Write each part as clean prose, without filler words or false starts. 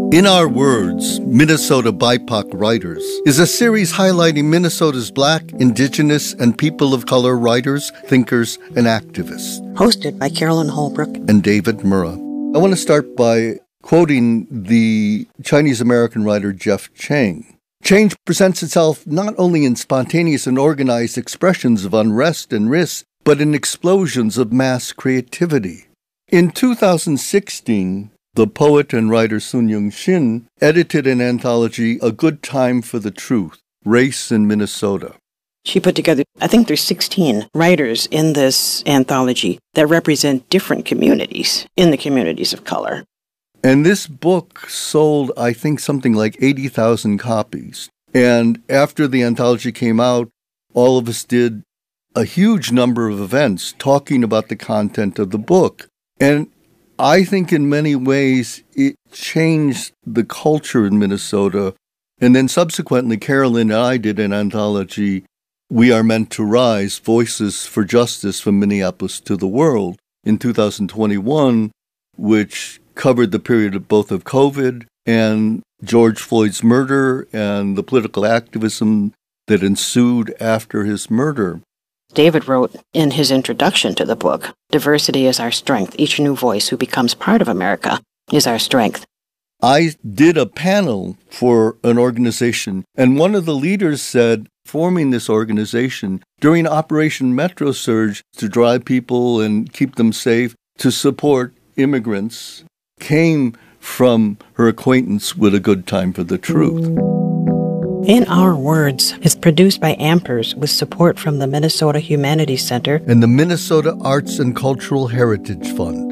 In Our Words, Minnesota BIPOC Writers is a series highlighting Minnesota's Black, Indigenous, and people of color writers, thinkers, and activists. Hosted by Carolyn Holbrook and David Murrah. I want to start by quoting the Chinese-American writer Jeff Chang. Change presents itself not only in spontaneous and organized expressions of unrest and risk, but in explosions of mass creativity. In 2016, the poet and writer Sun Yung Shin edited an anthology, A Good Time for the Truth, Race in Minnesota. She put together, I think there's 16 writers in this anthology that represent different communities in the communities of color. And this book sold, I think, something like 80,000 copies. And after the anthology came out, all of us did a huge number of events talking about the content of the book. And I think in many ways it changed the culture in Minnesota. And then subsequently, Carolyn and I did an anthology, We Are Meant to Rise, Voices for Justice from Minneapolis to the World, in 2021, which covered the period of both of COVID and George Floyd's murder and the political activism that ensued after his murder. David wrote in his introduction to the book, "Diversity is our strength. Each new voice who becomes part of America is our strength." I did a panel for an organization, and one of the leaders said, forming this organization during Operation Metro Surge to drive people and keep them safe, to support immigrants, came from her acquaintance with A Good Time for the Truth. In Our Words is produced by Ampers with support from the Minnesota Humanities Center and the Minnesota Arts and Cultural Heritage Fund.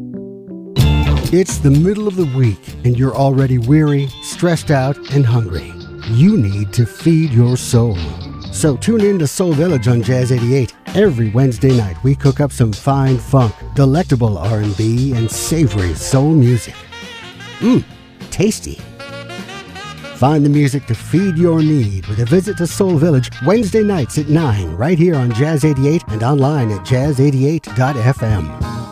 It's the middle of the week and you're already weary, stressed out, and hungry. You need to feed your soul. So tune in to Soul Village on Jazz 88. Every Wednesday night, we cook up some fine funk, delectable R&B, and savory soul music. Tasty. Find the music to feed your need with a visit to Soul Village Wednesday nights at 9, right here on Jazz 88 and online at jazz88.fm.